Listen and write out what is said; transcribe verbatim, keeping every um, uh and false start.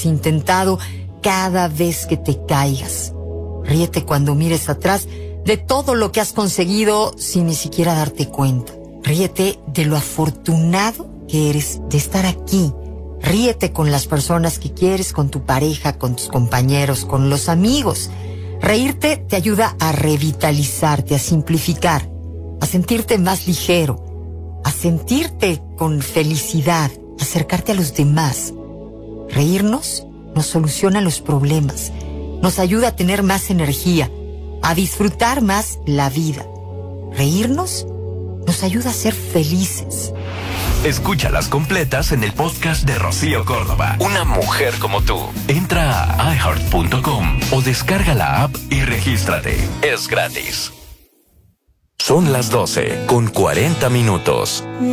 has intentado cada vez que te caigas. Ríete cuando mires atrás de todo lo que has conseguido sin ni siquiera darte cuenta. Ríete de lo afortunado que eres de estar aquí. Ríete con las personas que quieres, con tu pareja, con tus compañeros, con los amigos. Reírte te ayuda a revitalizarte, a simplificar, a sentirte más ligero, a sentirte con felicidad, acercarte a los demás. Reírnos nos soluciona los problemas, nos ayuda a tener más energía, a disfrutar más la vida. Reírnos nos ayuda a ser felices. Escúchalas completas en el podcast de Rocío Córdoba. Una mujer como tú. Entra a i heart punto com o descarga la app y regístrate. Es gratis. Son las doce con cuarenta minutos.